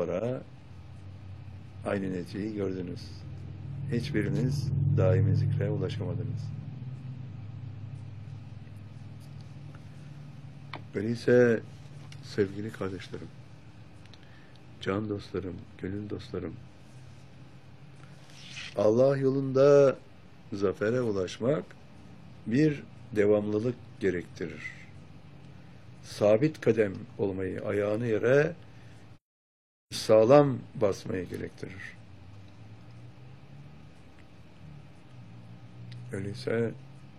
sonra aynı neticeyi gördünüz. Hiçbiriniz daimi zikre ulaşamadınız. Öyleyse sevgili kardeşlerim, can dostlarım, gönül dostlarım, Allah yolunda zafere ulaşmak bir devamlılık gerektirir. Sabit kadem olmayı, ayağını yere sağlam basmayı gerektirir. Öyleyse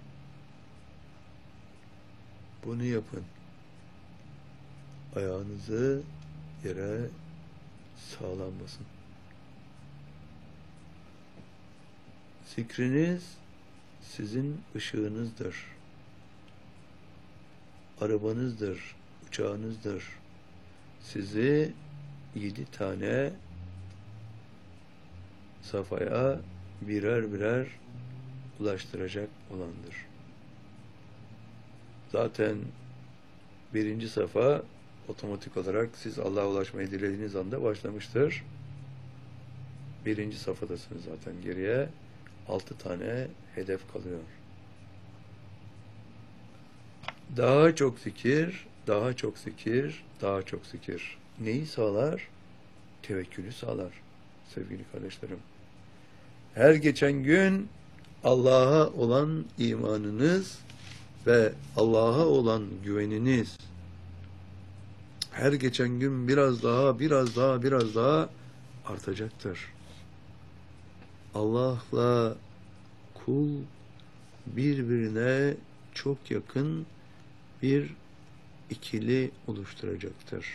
bunu yapın. Ayağınızı yere sağlam basın. Zikriniz sizin ışığınızdır. Arabanızdır, uçağınızdır. Sizi 7 tane safhaya birer birer ulaştıracak olandır. Zaten 1. safa otomatik olarak siz Allah'a ulaşmayı dilediğiniz anda başlamıştır. 1. safhadasınız zaten. Geriye 6 tane hedef kalıyor. Daha çok zikir, daha çok zikir, daha çok zikir. Neyi sağlar? Tevekkülü sağlar sevgili kardeşlerim. Her geçen gün Allah'a olan imanınız ve Allah'a olan güveniniz her geçen gün biraz daha artacaktır. Allah'la kul birbirine çok yakın bir ikili oluşturacaktır.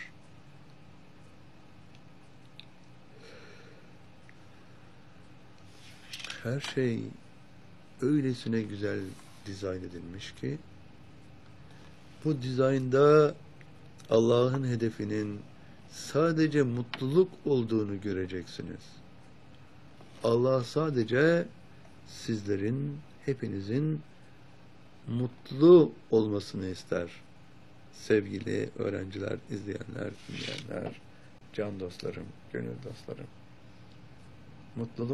Her şey öylesine güzel dizayn edilmiş ki bu dizaynda Allah'ın hedefinin sadece mutluluk olduğunu göreceksiniz. Allah sadece sizlerin, hepinizin mutlu olmasını ister. Sevgili öğrenciler, izleyenler, dinleyenler, can dostlarım, gönül dostlarım. Mutluluk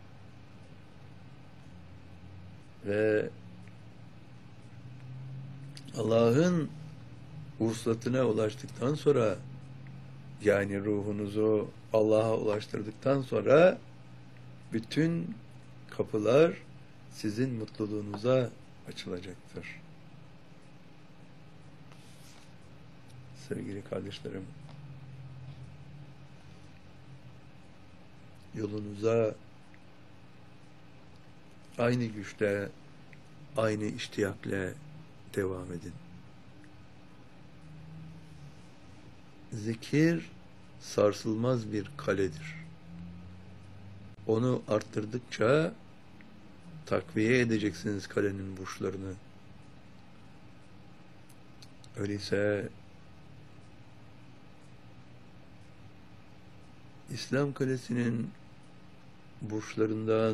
ve Allah'ın vuslatına ulaştıktan sonra, yani ruhunuzu Allah'a ulaştırdıktan sonra bütün kapılar sizin mutluluğunuza açılacaktır. Sevgili kardeşlerim, yolunuza aynı güçle, aynı iştiyakla devam edin. Zikir sarsılmaz bir kaledir. Onu arttırdıkça takviye edeceksiniz kalenin burçlarını. Öyleyse İslam kalesinin burçlarından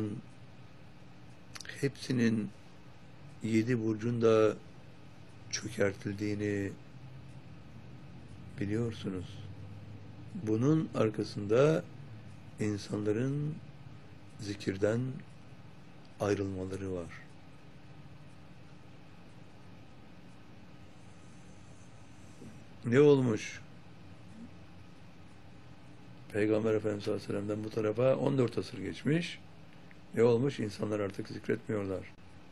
hepsinin 7 burcun da çökertildiğini biliyorsunuz. Bunun arkasında insanların zikirden ayrılmaları var. Ne olmuş? Peygamber Efendimiz sallallahu aleyhi ve sellem'den bu tarafa 14 asır geçmiş. Ne olmuş? İnsanlar artık zikretmiyorlar.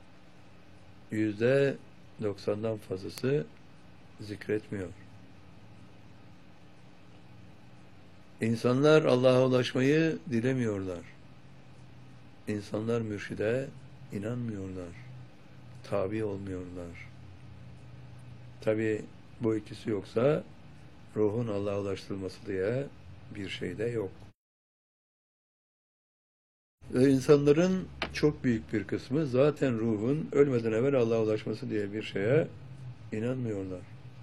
%90'dan fazlası zikretmiyor. İnsanlar Allah'a ulaşmayı dilemiyorlar. İnsanlar mürşide inanmıyorlar. Tabi olmuyorlar. Tabi bu ikisi yoksa ruhun Allah'a ulaştırılması diye bir şey de yok. Ve insanların çok büyük bir kısmı zaten ruhun ölmeden evvel Allah'a ulaşması diye bir şeye inanmıyorlar.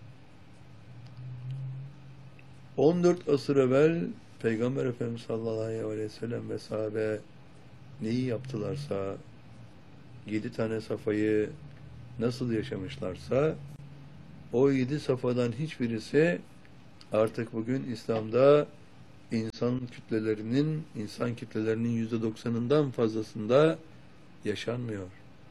14 asır evvel Peygamber Efendimiz sallallahu aleyhi ve sellem ve sahabe neyi yaptılarsa, 7 tane safayı nasıl yaşamışlarsa, o 7 safadan hiçbirisi artık bugün İslam'da insan kitlelerinin %90'ından fazlasında yaşanmıyor.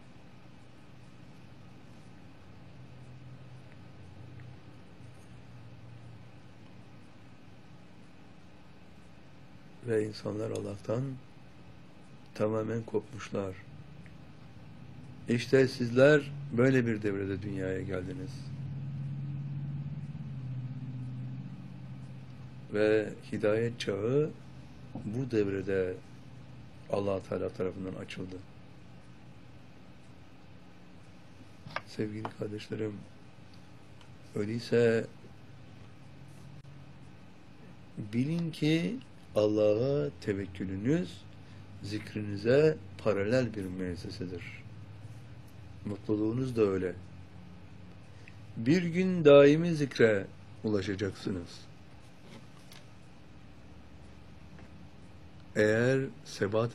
Ve insanlar Allah'tan tamamen kopmuşlar. İşte sizler böyle bir devrede dünyaya geldiniz. Ve hidayet çağı bu devrede Allah Teala tarafından açıldı. Sevgili kardeşlerim, öyleyse bilin ki Allah'a tevekkülünüz zikrinize paralel bir müessesedir. Mutluluğunuz da öyle. Bir gün daimi zikre ulaşacaksınız. Eğer sebat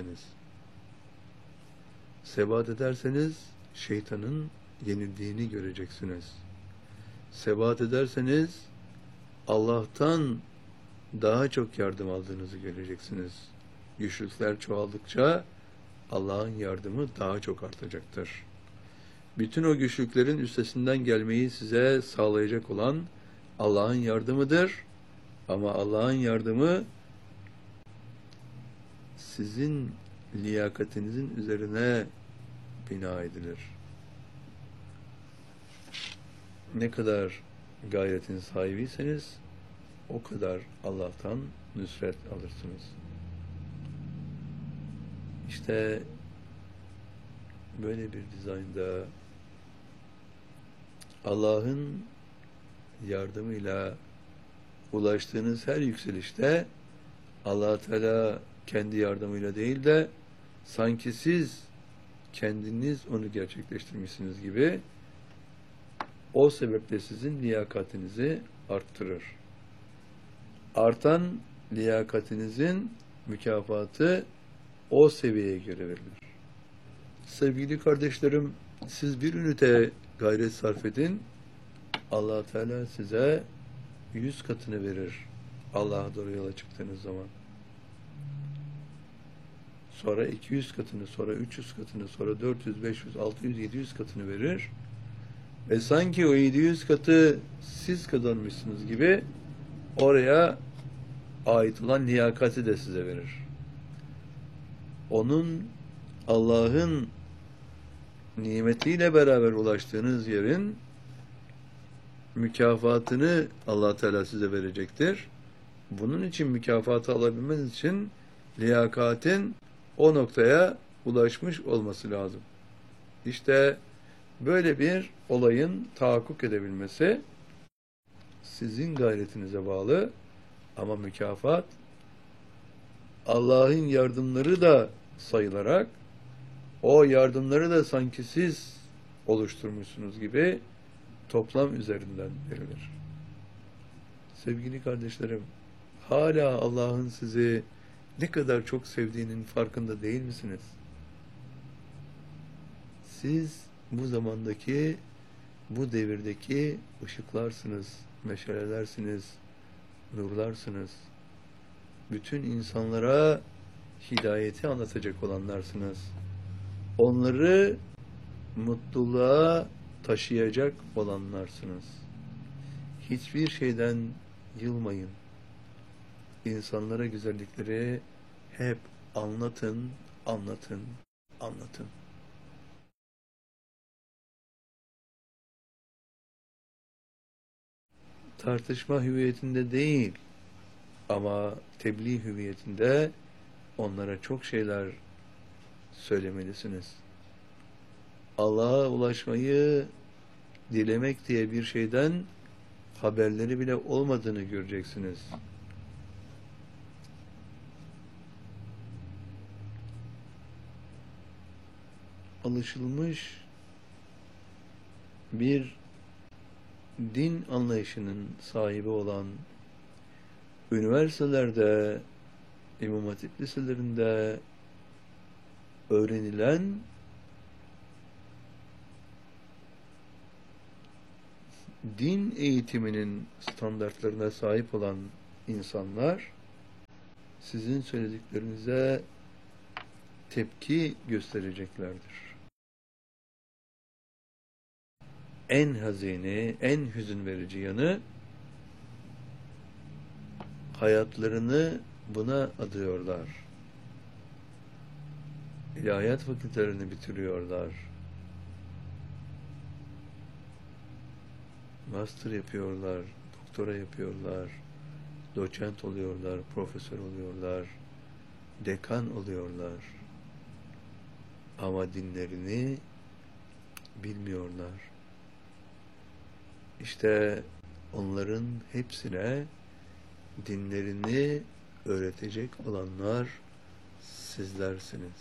ederseniz şeytanın yenildiğini göreceksiniz. Sebat ederseniz Allah'tan daha çok yardım aldığınızı göreceksiniz. Güçlükler çoğaldıkça Allah'ın yardımı daha çok artacaktır. Bütün o güçlüklerin üstesinden gelmeyi size sağlayacak olan Allah'ın yardımıdır. Ama Allah'ın yardımı sizin liyakatinizin üzerine bina edilir. Ne kadar gayretin sahibiyseniz o kadar Allah'tan nusret alırsınız. İşte böyle bir dizaynda Allah'ın yardımıyla ulaştığınız her yükselişte Allah Teala kendi yardımıyla değil de sanki siz kendiniz onu gerçekleştirmişsiniz gibi o sebeple sizin liyakatinizi arttırır. Artan liyakatinizin mükafatı o seviyeye göre verilir. Sevgili kardeşlerim, siz bir ünite gayret sarf edin, Allah Teala size 100 katını verir. Allah'a doğru yola çıktığınız zaman. Sonra 200 katını, sonra 300 katını, sonra 400, 500, 600, 700 katını verir. Ve sanki o 700 katı siz kazanmışsınız gibi oraya ait olan liyakati de size verir. Onun, Allah'ın nimetiyle beraber ulaştığınız yerin mükafatını Allah Teala size verecektir. Bunun için mükafatı alabilmeniz için liyakatin o noktaya ulaşmış olması lazım. İşte böyle bir olayın tahakkuk edebilmesi sizin gayretinize bağlı ama mükafat Allah'ın yardımları da sayılarak o yardımları da sanki siz oluşturmuşsunuz gibi toplam üzerinden verilir. Sevgili kardeşlerim, hala Allah'ın sizi ne kadar çok sevdiğinin farkında değil misiniz? Siz bu zamandaki, bu devirdeki ışıklarsınız, meşalelersiniz, nurlarsınız. Bütün insanlara hidayeti anlatacak olanlarsınız. Onları mutluluğa taşıyacak olanlarsınız. Hiçbir şeyden yılmayın. İnsanlara güzellikleri hep anlatın, anlatın, anlatın. Tartışma hüviyetinde değil ama tebliğ hüviyetinde onlara çok şeyler söylemelisiniz. Allah'a ulaşmayı dilemek diye bir şeyden haberleri bile olmadığını göreceksiniz. Alışılmış bir din anlayışının sahibi olan üniversitelerde, İmam Hatip liselerinde öğrenilen din eğitiminin standartlarına sahip olan insanlar sizin söylediklerinize tepki göstereceklerdir. En hazini, en hüzün verici yanı, hayatlarını buna adıyorlar. İlahiyat fakültelerini bitiriyorlar. Master yapıyorlar, doktora yapıyorlar, doçent oluyorlar, profesör oluyorlar, dekan oluyorlar. Ama dinlerini bilmiyorlar. İşte onların hepsine dinlerini öğretecek olanlar sizlersiniz.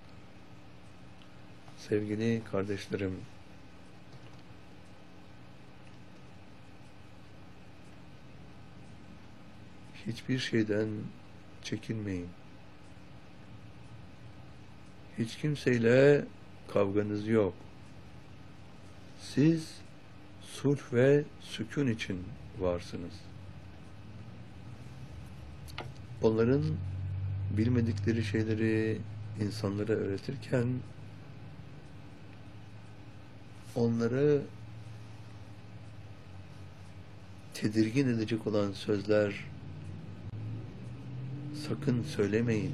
Sevgili kardeşlerim, hiçbir şeyden çekinmeyin. Hiç kimseyle kavganız yok. Siz sulh ve sükun için varsınız. Onların bilmedikleri şeyleri insanlara öğretirken onları tedirgin edecek olan sözler sakın söylemeyin.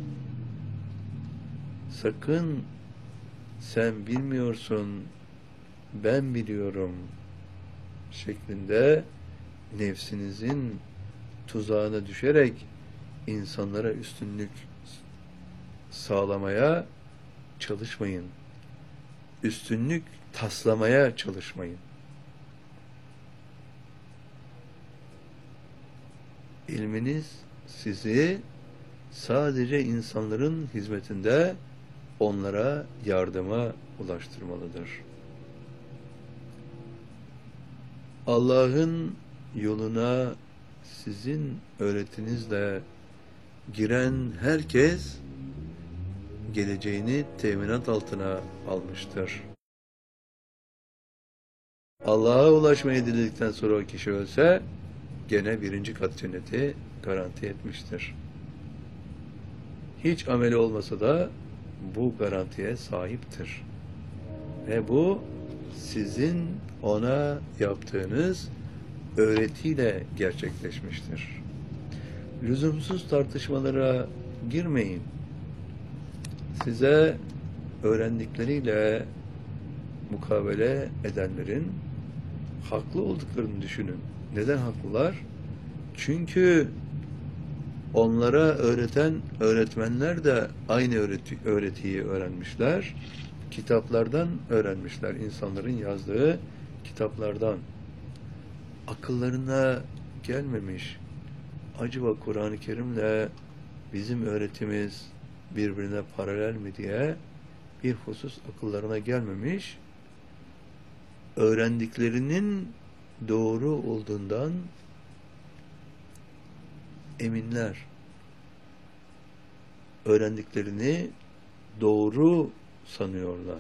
Sakın sen bilmiyorsun, ben biliyorum şeklinde nefsinizin tuzağına düşerek insanlara üstünlük sağlamaya çalışmayın. Üstünlük taslamaya çalışmayın. İlminiz sizi sadece insanların hizmetinde onlara yardıma ulaştırmalıdır. Allah'ın yoluna sizin öğretinizle giren herkes geleceğini teminat altına almıştır. Allah'a ulaşmayı diledikten sonra o kişi ölse gene 1. kat cenneti garanti etmiştir. Hiç ameli olmasa da bu garantiye sahiptir. Ve bu sizin ona yaptığınız öğretiyle gerçekleşmiştir. Lüzumsuz tartışmalara girmeyin. Size öğrendikleriyle mukabele edenlerin haklı olduklarını düşünün. Neden haklılar? Çünkü onlara öğreten öğretmenler de aynı öğretiyi öğrenmişler. Kitaplardan öğrenmişler. İnsanların yazdığı kitaplardan. Akıllarına gelmemiş. Acaba Kur'an-ı Kerim'le bizim öğretimiz birbirine paralel mi diye bir husus akıllarına gelmemiş. Öğrendiklerinin doğru olduğundan eminler. Öğrendiklerini doğru sanıyorlar.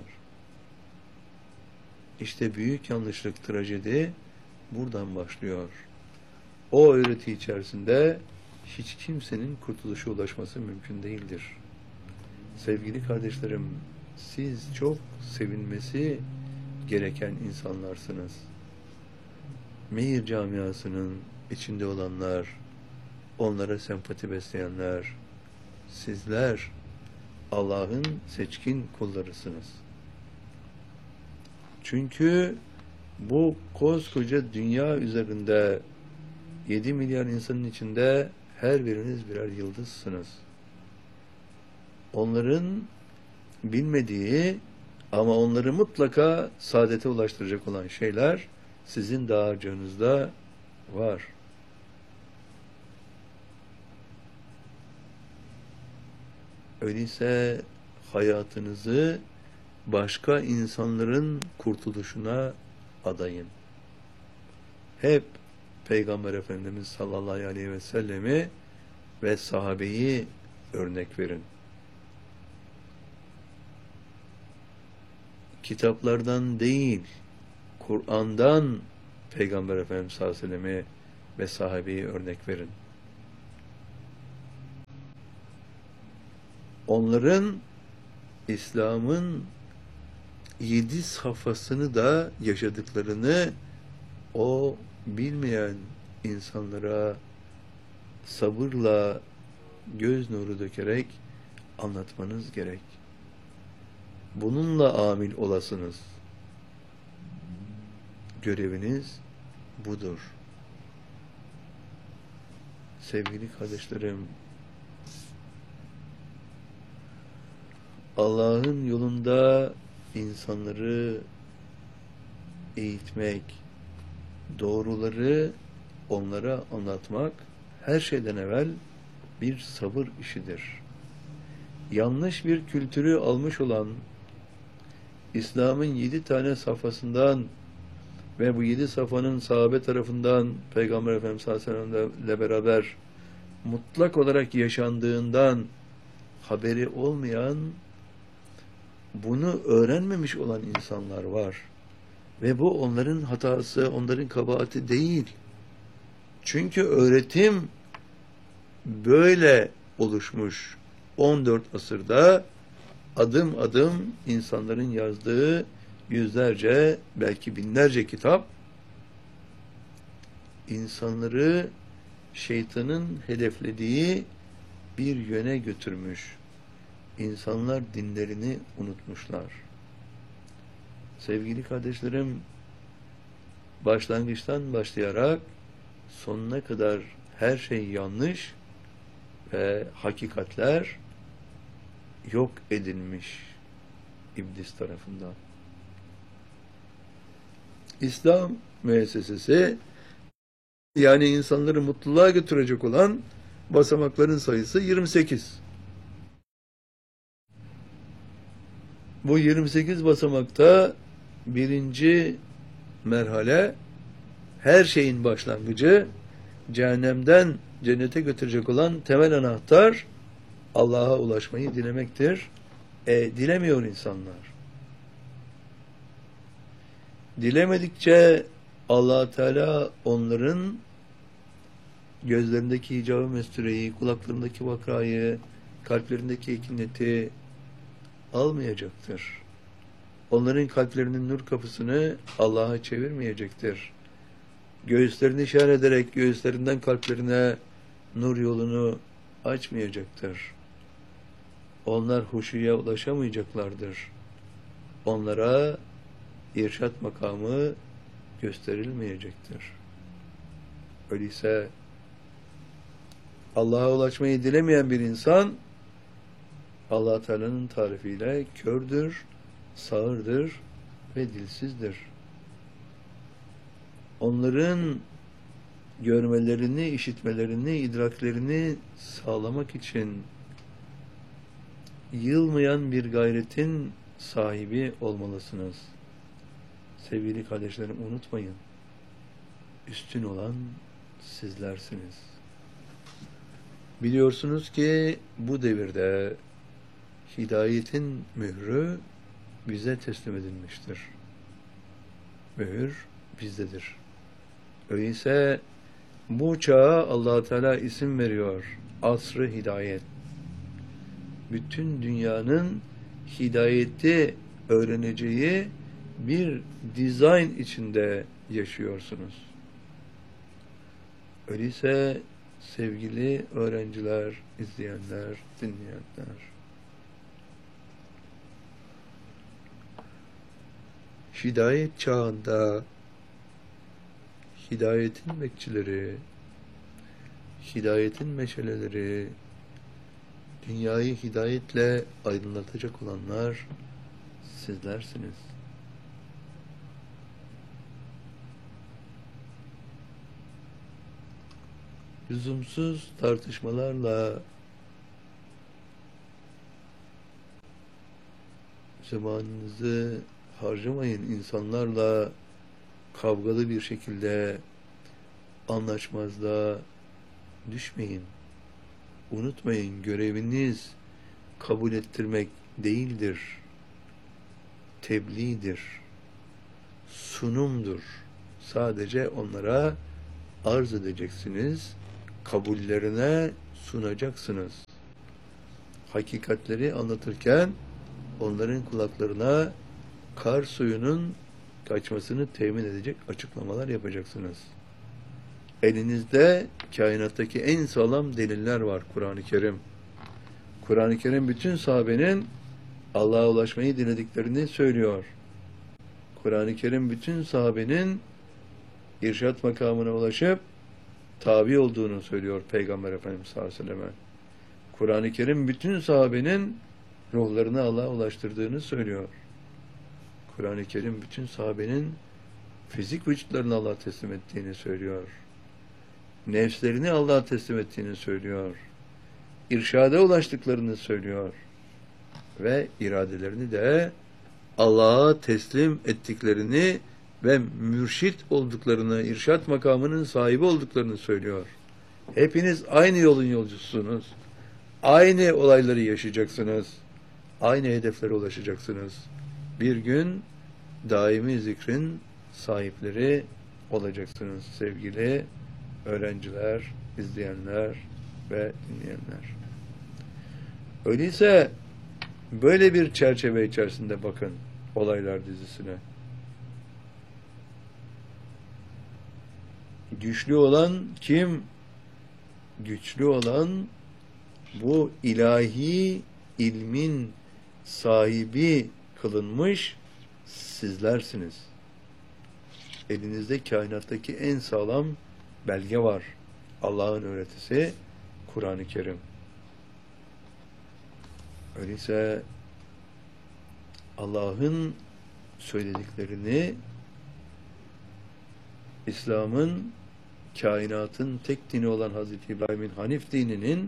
İşte büyük yanlışlık, trajedi buradan başlıyor. O öğreti içerisinde hiç kimsenin kurtuluşa ulaşması mümkün değildir. Sevgili kardeşlerim, siz çok sevinmesi gereken insanlarsınız. Meyir camiasının içinde olanlar, onlara sempati besleyenler, sizler Allah'ın seçkin kullarısınız. Çünkü bu koskoca dünya üzerinde 7 milyar insanın içinde her biriniz birer yıldızsınız. Onların bilmediği ama onları mutlaka saadete ulaştıracak olan şeyler sizin dağarcığınızda var. Öyleyse hayatınızı başka insanların kurtuluşuna adayın. Hep Peygamber Efendimiz sallallahu aleyhi ve sellemi ve sahabeyi örnek verin. Kitaplardan değil, Kur'an'dan Peygamber Efendimiz sallallahu aleyhi ve sellemi ve sahabeyi örnek verin. onların İslam'ın 7 safhasını da yaşadıklarını o bilmeyen insanlara sabırla göz nuru dökerek anlatmanız gerek. Bununla amil olasınız. Göreviniz budur. Sevgili kardeşlerim, Allah'ın yolunda insanları eğitmek, doğruları onlara anlatmak her şeyden evvel bir sabır işidir. Yanlış bir kültürü almış olan İslam'ın 7 tane safhasından ve bu 7 safhanın sahabe tarafından Peygamber Efendimiz sallallahu aleyhi ve sellem'le beraber mutlak olarak yaşandığından haberi olmayan, bunu öğrenmemiş olan insanlar var. Ve bu onların hatası, onların kabahati değil. Çünkü öğretim böyle oluşmuş. 14 asırda adım adım insanların yazdığı yüzlerce, belki binlerce kitap insanları şeytanın hedeflediği bir yöne götürmüş. İnsanlar dinlerini unutmuşlar. Sevgili kardeşlerim, başlangıçtan başlayarak sonuna kadar her şey yanlış ve hakikatler yok edilmiş iblis tarafından. İslam müessesesi, yani insanları mutluluğa götürecek olan basamakların sayısı 28. Bu 28 basamakta birinci merhale, her şeyin başlangıcı, cehennemden cennete götürecek olan temel anahtar Allah'a ulaşmayı dilemektir. Dilemiyor insanlar. Dilemedikçe Allah Teala onların gözlerindeki hicab-ı mestureyi, kulaklarındaki vakrayı, kalplerindeki ekineti almayacaktır. Onların kalplerinin nur kapısını Allah'a çevirmeyecektir. Göğüslerini işaret ederek göğüslerinden kalplerine nur yolunu açmayacaktır. Onlar huşuya ulaşamayacaklardır. Onlara irşat makamı gösterilmeyecektir. Öyleyse Allah'a ulaşmayı dilemeyen bir insan Allah Teala'nın tarifiyle kördür, sağırdır ve dilsizdir. Onların görmelerini, işitmelerini, idraklerini sağlamak için yılmayan bir gayretin sahibi olmalısınız. Sevgili kardeşlerim, unutmayın. Üstün olan sizlersiniz. Biliyorsunuz ki bu devirde hidayetin mührü bize teslim edilmiştir. Mühür bizdedir. Öyleyse bu çağa Allah Teala isim veriyor. Asr-ı hidayet. Bütün dünyanın hidayeti öğreneceği bir dizayn içinde yaşıyorsunuz. Öyleyse sevgili öğrenciler, izleyenler, dinleyenler, hidayet çağında hidayetin bekçileri, hidayetin meşaleleri, dünyayı hidayetle aydınlatacak olanlar sizlersiniz. Lüzumsuz tartışmalarla zamanınızı harcamayın. İnsanlarla kavgalı bir şekilde anlaşmazlığa düşmeyin. Unutmayın, göreviniz kabul ettirmek değildir. Tebliğdir. Sunumdur. Sadece onlara arz edeceksiniz. Kabullerine sunacaksınız. hakikatleri anlatırken onların kulaklarına kar suyunun kaçmasını temin edecek açıklamalar yapacaksınız. Elinizde kainattaki en sağlam deliller var, Kur'an-ı Kerim. Kur'an-ı Kerim bütün sahabenin Allah'a ulaşmayı dilediklerini söylüyor. Kur'an-ı Kerim bütün sahabenin irşat makamına ulaşıp tabi olduğunu söylüyor Peygamber Efendimiz sallallahu aleyhi ve sellem. Kur'an-ı Kerim bütün sahabenin ruhlarını Allah'a ulaştırdığını söylüyor. Kur'an-ı Kerim bütün sahabenin fizik vücutlarını Allah'a teslim ettiğini söylüyor. Nefslerini Allah'a teslim ettiğini söylüyor. İrşada ulaştıklarını söylüyor. Ve iradelerini de Allah'a teslim ettiklerini ve mürşit olduklarını, irşat makamının sahibi olduklarını söylüyor. Hepiniz aynı yolun yolcusunuz. Aynı olayları yaşayacaksınız. Aynı hedeflere ulaşacaksınız. Bir gün daimi zikrin sahipleri olacaksınız sevgili öğrenciler, izleyenler ve dinleyenler. Öyleyse böyle bir çerçeve içerisinde bakın olaylar dizisine. Güçlü olan kim? Güçlü olan bu ilahi ilmin sahibi kılınmış sizlersiniz. Elinizde kainattaki en sağlam belge var. Allah'ın öğretisi Kur'an-ı Kerim. Öyleyse Allah'ın söylediklerini İslam'ın, kainatın tek dini olan Hazreti İbrahim'in Hanif dininin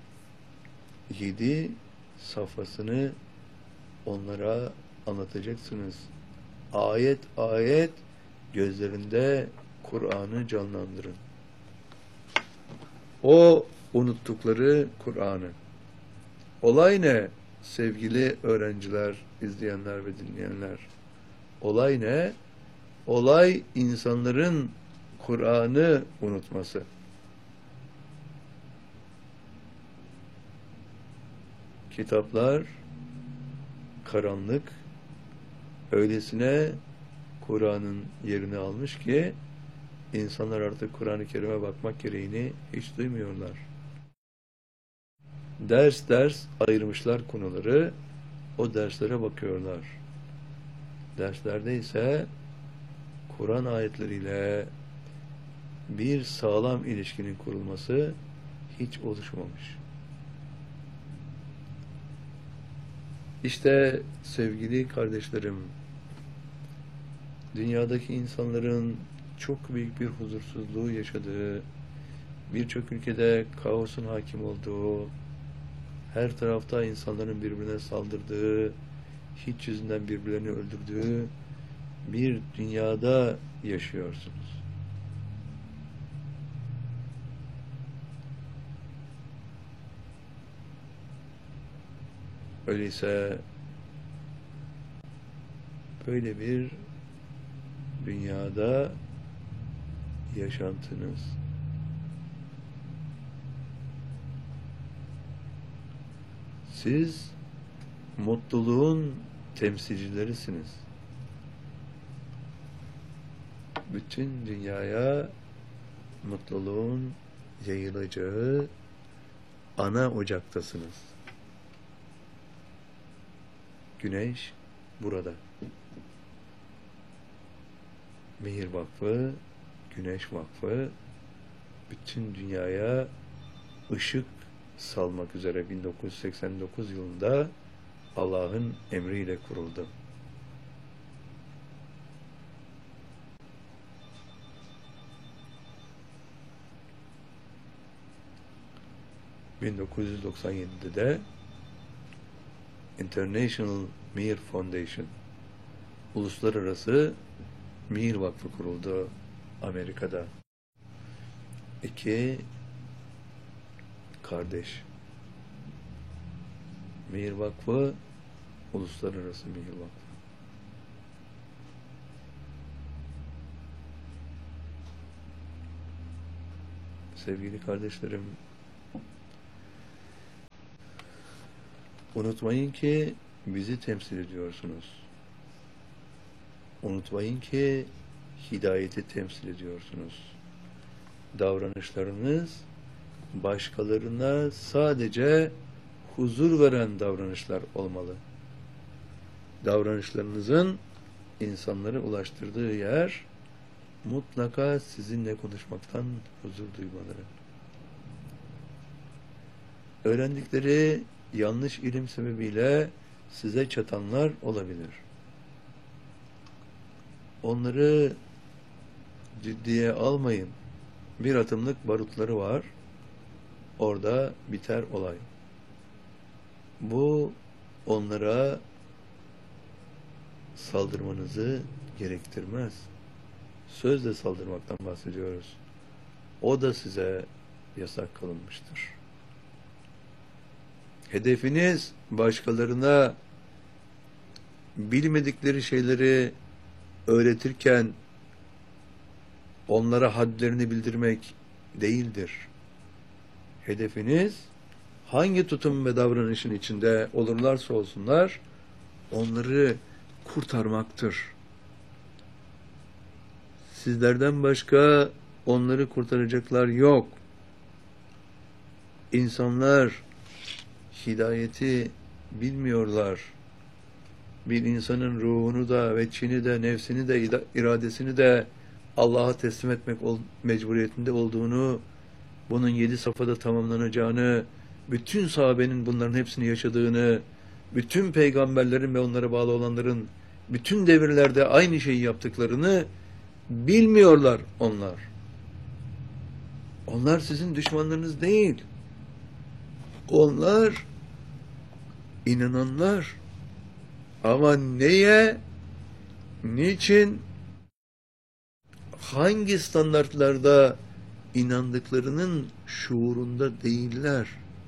7 safhasını onlara anlatacaksınız. Ayet ayet gözlerinde Kur'an'ı canlandırın. O unuttukları Kur'an'ı. Olay ne sevgili öğrenciler, izleyenler ve dinleyenler? Olay ne? Olay insanların Kur'an'ı unutması. Kitaplar karanlık, öylesine Kur'an'ın yerini almış ki insanlar artık Kur'an-ı Kerim'e bakmak gereğini hiç duymuyorlar. Ders ders ayırmışlar konuları, o derslere bakıyorlar. Derslerde ise Kur'an ayetleriyle bir sağlam ilişkinin kurulması hiç oluşmamış. İşte sevgili kardeşlerim, dünyadaki insanların çok büyük bir huzursuzluğu yaşadığı, birçok ülkede kaosun hakim olduğu, her tarafta insanların birbirine saldırdığı, hiç yüzünden birbirlerini öldürdüğü bir dünyada yaşıyorsunuz. Öyleyse böyle bir dünyada yaşantınız siz mutluluğun temsilcilerisiniz. Bütün dünyaya mutluluğun yayılacağı ana ocaktasınız. Güneş burada. Mihir Vakfı, Güneş Vakfı bütün dünyaya ışık salmak üzere 1989 yılında Allah'ın emriyle kuruldu. ...1997'de de International Mir Foundation, Uluslararası Mir Vakfı kuruldu Amerika'da. 2 kardeş. Mir Vakfı, Uluslararası Mir Vakfı. Sevgili kardeşlerim, Unutmayın ki bizi temsil ediyorsunuz. Unutmayın ki hidayeti temsil ediyorsunuz. Davranışlarınız başkalarına sadece huzur veren davranışlar olmalı. Davranışlarınızın insanları ulaştırdığı yer mutlaka sizinle konuşmaktan huzur duymaları. Öğrendikleri yanlış ilim sebebiyle size çatanlar olabilir. Onları ciddiye almayın. Bir atımlık barutları var. Orada biter olay. Bu onlara saldırmanızı gerektirmez. Sözle saldırmaktan bahsediyoruz. O da size yasak kılınmıştır. Hedefiniz başkalarına bilmedikleri şeyleri öğretirken onlara hadlerini bildirmek değildir. Hedefiniz hangi tutum ve davranışın içinde olurlarsa olsunlar onları kurtarmaktır. Sizlerden başka onları kurtaracaklar yok. İnsanlar hidayeti bilmiyorlar. Bir insanın ruhunu da, veçhini de, nefsini de, iradesini de Allah'a teslim etmek mecburiyetinde olduğunu, bunun 7 safhada tamamlanacağını, bütün sahabenin bunların hepsini yaşadığını, bütün peygamberlerin ve onlara bağlı olanların bütün devirlerde aynı şeyi yaptıklarını bilmiyorlar onlar. Onlar sizin düşmanlarınız değil. Onlar inananlar. Ama neye, niçin, hangi standartlarda inandıklarının şuurunda değiller.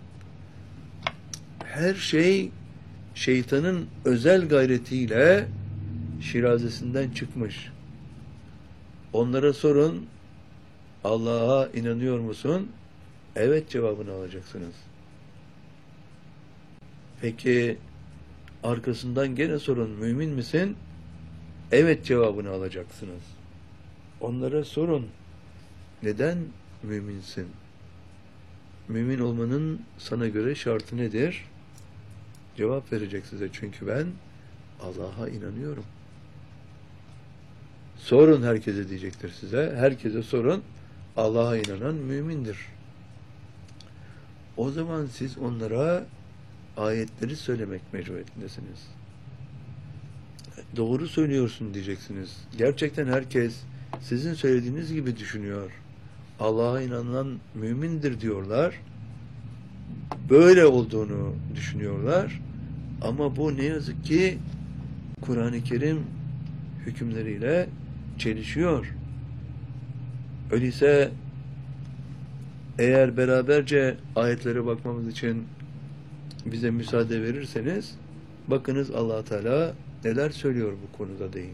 Her şey şeytanın özel gayretiyle şirazesinden çıkmış. Onlara sorun, Allah'a inanıyor musun? Evet cevabını alacaksınız. Peki arkasından gene sorun, mümin misin? Evet cevabını alacaksınız. Onlara sorun, neden müminsin? Mümin olmanın sana göre şartı nedir? Cevap verecek size, çünkü ben Allah'a inanıyorum. Sorun, herkese diyecektir size. Herkese sorun, Allah'a inanan mümindir. O zaman siz onlara ayetleri söylemek mecburiyetindesiniz. Doğru söylüyorsun diyeceksiniz. Gerçekten herkes sizin söylediğiniz gibi düşünüyor. Allah'a inanan mümindir diyorlar. Böyle olduğunu düşünüyorlar. Ama bu ne yazık ki Kur'an-ı Kerim hükümleriyle çelişiyor. Öyleyse eğer beraberce ayetlere bakmamız için bize müsaade verirseniz, bakınız Allah Teala neler söylüyor bu konuda deyin.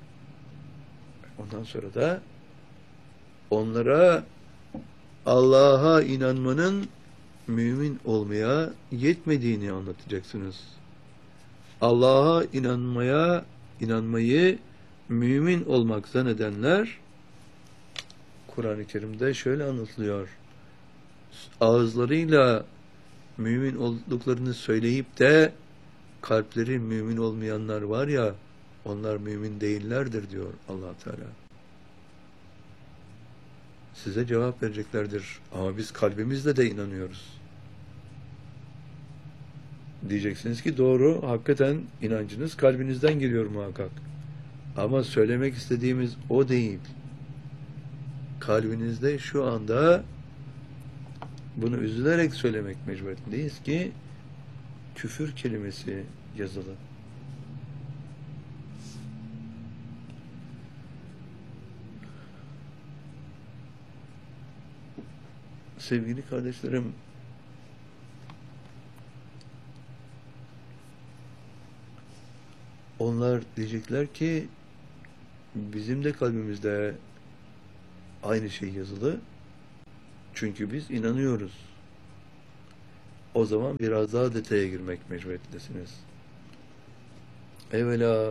Ondan sonra da onlara Allah'a inanmanın mümin olmaya yetmediğini anlatacaksınız. Allah'a inanmayı mümin olmak zannedenler, Kur'an-ı Kerim'de şöyle anlatılıyor. Ağızlarıyla mümin olduklarını söyleyip de kalpleri mümin olmayanlar var ya, onlar mümin değillerdir diyor Allah Teala. Size cevap vereceklerdir. Ama biz kalbimizle de inanıyoruz. Diyeceksiniz ki doğru, hakikaten inancınız kalbinizden geliyor muhakkak. Ama söylemek istediğimiz o değil. Kalbinizde şu anda, bunu üzülerek söylemek mecburiyetindeyiz ki, küfür kelimesi yazılı. Sevgili kardeşlerim, onlar diyecekler ki bizim de kalbimizde aynı şey yazılı. Çünkü biz inanıyoruz. O zaman biraz daha detaya girmek mecburiyetindesiniz. Evvela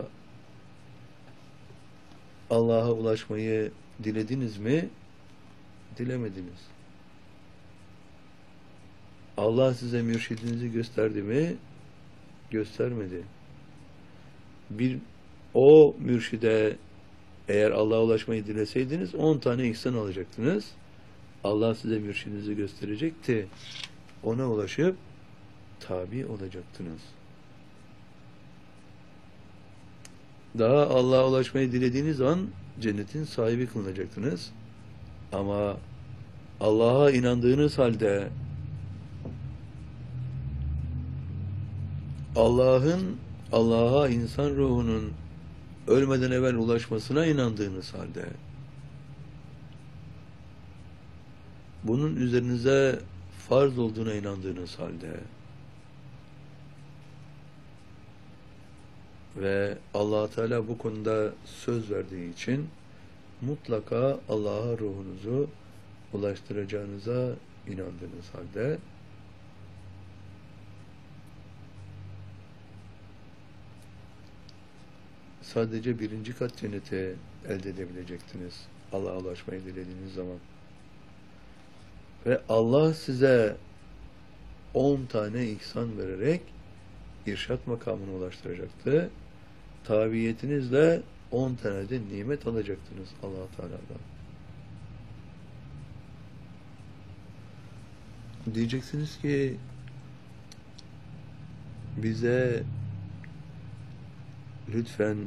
Allah'a ulaşmayı dilediniz mi? Dilemediniz. Allah size mürşidinizi gösterdi mi? Göstermedi. O mürşide eğer Allah'a ulaşmayı dileseydiniz 10 tane ihsan alacaktınız. Allah size mürşidinizi gösterecekti. Ona ulaşıp tabi olacaktınız. Daha Allah'a ulaşmayı dilediğiniz an cennetin sahibi kılınacaktınız. Ama Allah'a inandığınız halde Allah'a insan ruhunun ölmeden evvel ulaşmasına inandığınız halde bunun üzerinize farz olduğuna inandığınız halde ve Allah Teala bu konuda söz verdiği için mutlaka Allah'a ruhunuzu ulaştıracağınıza inandığınız halde sadece 1. kat cenneti elde edebilecektiniz Allah'a ulaşmayı dilediğiniz zaman. Ve Allah size 10 tane ihsan vererek irşat makamına ulaştıracaktı. Tabiyetinizle 10 tane de nimet alacaktınız Allah Teala'dan. Diyeceksiniz ki bize lütfen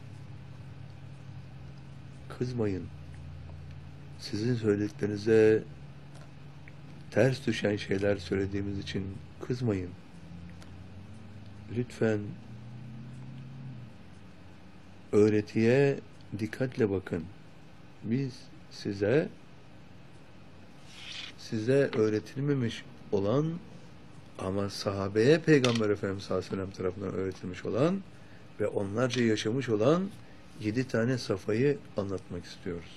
kızmayın. Sizin söylediklerinize ters düşen şeyler söylediğimiz için kızmayın. Lütfen öğretiye dikkatle bakın. Biz size öğretilmemiş olan ama sahabeye Peygamber Efendimiz sallallahu aleyhi ve sellem tarafından öğretilmiş olan ve onlarca yaşamış olan 7 tane safayı anlatmak istiyoruz.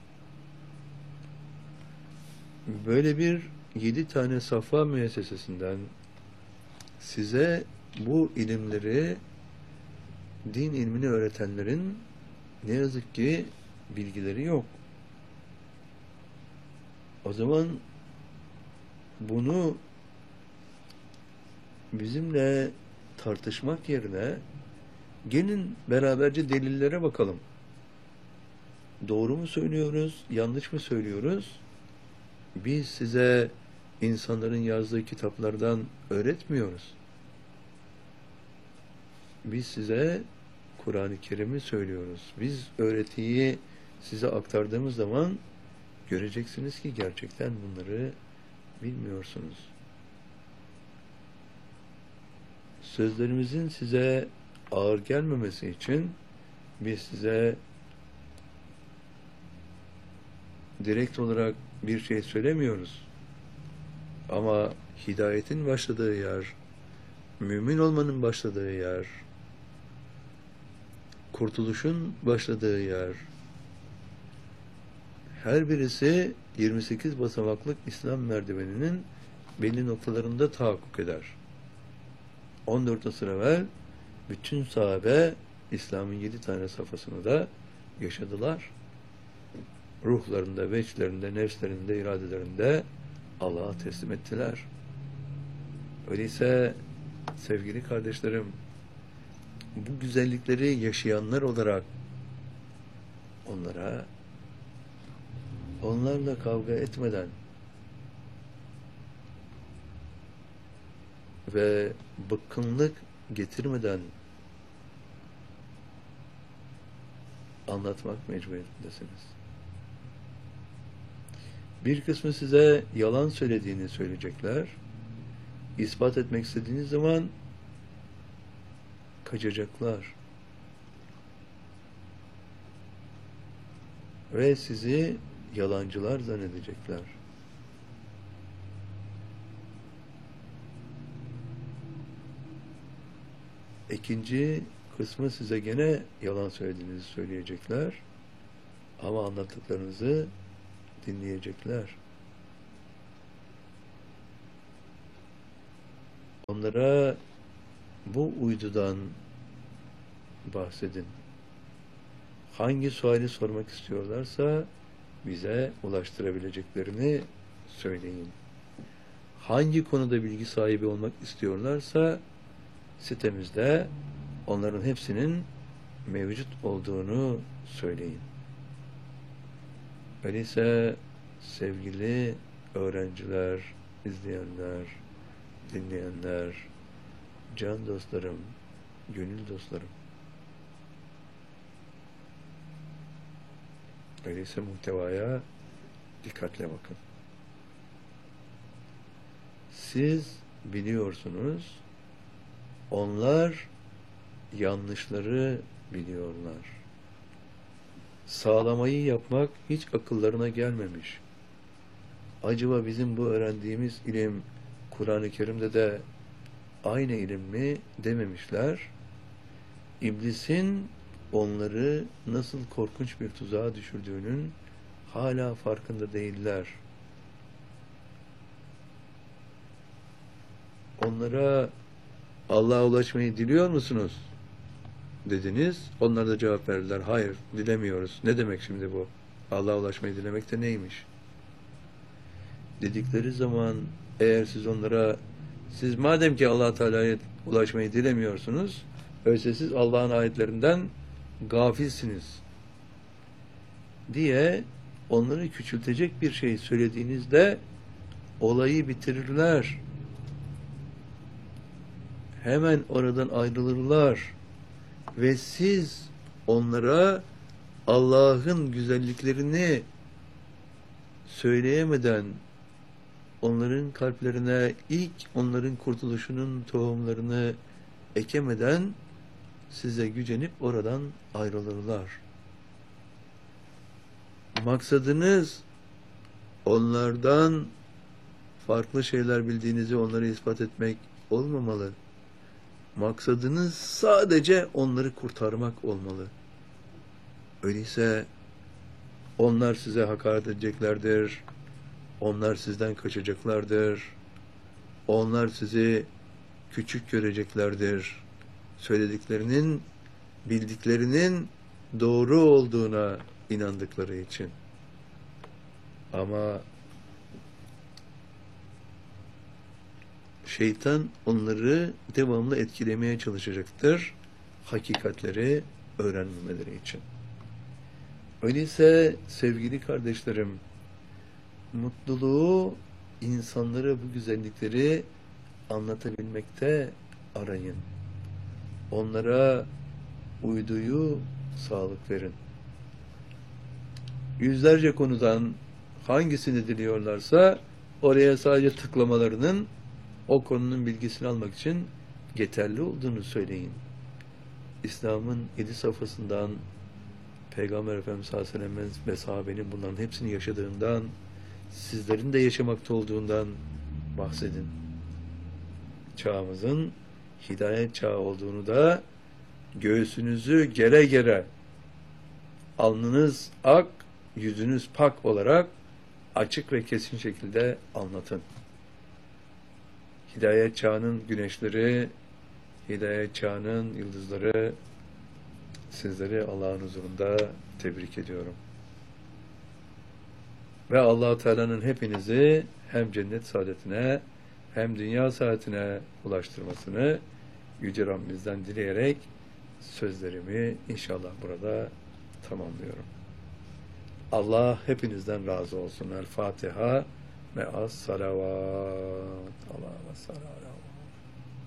Böyle bir 7 tane safa müessesesinden size bu ilimleri, din ilmini öğretenlerin ne yazık ki bilgileri yok. O zaman bunu bizimle tartışmak yerine gelin beraberce delillere bakalım. Doğru mu söylüyoruz, yanlış mı söylüyoruz? Biz size insanların yazdığı kitaplardan öğretmiyoruz. Biz size Kur'an-ı Kerim'i söylüyoruz. Biz öğretiyi size aktardığımız zaman göreceksiniz ki gerçekten bunları bilmiyorsunuz. Sözlerimizin size ağır gelmemesi için biz size direkt olarak bir şey söylemiyoruz. Ama hidayetin başladığı yer, mümin olmanın başladığı yer, kurtuluşun başladığı yer, her birisi 28 basamaklık İslam merdiveninin belli noktalarında tahakkuk eder. 14 asır evvel bütün sahabe İslam'ın 7 tane safhasını da yaşadılar. Ruhlarında, veçlerinde, nefslerinde, iradelerinde Allah'a teslim ettiler. Öyleyse sevgili kardeşlerim, bu güzellikleri yaşayanlar olarak onlarla kavga etmeden ve bıkkınlık getirmeden anlatmak mecburiyetindesiniz. Bir kısmı size yalan söylediğini söyleyecekler. İspat etmek istediğiniz zaman kaçacaklar. Ve sizi yalancılar zannedecekler. İkinci kısmı size gene yalan söylediğinizi söyleyecekler. Ama anlattıklarınızı dinleyecekler. Onlara bu uydudan bahsedin. Hangi suali sormak istiyorlarsa bize ulaştırabileceklerini söyleyin. Hangi konuda bilgi sahibi olmak istiyorlarsa sitemizde onların hepsinin mevcut olduğunu söyleyin. Öyleyse sevgili öğrenciler, izleyenler, dinleyenler, can dostlarım, gönül dostlarım. Öyleyse muhtevaya dikkatle bakın. Siz biliyorsunuz, onlar yanlışları biliyorlar. Sağlamayı yapmak hiç akıllarına gelmemiş. Acaba bizim bu öğrendiğimiz ilim Kur'an-ı Kerim'de de aynı ilim mi dememişler. İblisin onları nasıl korkunç bir tuzağa düşürdüğünün hala farkında değiller. Onlara Allah'a ulaşmayı diliyor musunuz? Dediniz. Onlar da cevap verdiler. Hayır, dilemiyoruz. Ne demek şimdi bu? Allah'a ulaşmayı dilemek de neymiş? Dedikleri zaman eğer siz onlara siz madem ki Allah Teala'ya ulaşmayı dilemiyorsunuz, öyleyse siz Allah'ın ayetlerinden gafilsiniz diye onları küçültecek bir şey söylediğinizde olayı bitirirler. Hemen oradan ayrılırlar ve siz onlara Allah'ın güzelliklerini söyleyemeden onların kalplerine ilk onların kurtuluşunun tohumlarını ekemeden size gücenip oradan ayrılırlar. Maksadınız onlardan farklı şeyler bildiğinizi onlara ispat etmek olmamalı. Maksadınız sadece onları kurtarmak olmalı. Öyleyse onlar size hakaret edeceklerdir. Onlar sizden kaçacaklardır. Onlar sizi küçük göreceklerdir. Söylediklerinin, bildiklerinin doğru olduğuna inandıkları için. Ama şeytan onları devamlı etkilemeye çalışacaktır. Hakikatleri öğrenmemeleri için. Öyleyse sevgili kardeşlerim, mutluluğu, insanlara bu güzellikleri anlatabilmekte arayın. Onlara uyduyu sağlık verin. Yüzlerce konudan hangisini diliyorlarsa oraya sadece tıklamalarının o konunun bilgisini almak için yeterli olduğunu söyleyin. İslam'ın 7 safhasından Peygamber Efendimiz sallallahu aleyhi ve sellem ve sahabenin bunların hepsini yaşadığından, sizlerin de yaşamakta olduğundan bahsedin. Çağımızın hidayet çağı olduğunu da göğsünüzü gere gere, alnınız ak, yüzünüz pak olarak açık ve kesin şekilde anlatın. Hidayet çağının güneşleri, hidayet çağının yıldızları, sizleri Allah'ın huzurunda tebrik ediyorum. Ve Allah-u Teala'nın hepinizi hem cennet saadetine hem dünya saadetine ulaştırmasını Yüce Rabbimizden dileyerek sözlerimi inşallah burada tamamlıyorum. Allah hepinizden razı olsun. El Fatiha ve as salavat. Allah ve salavat.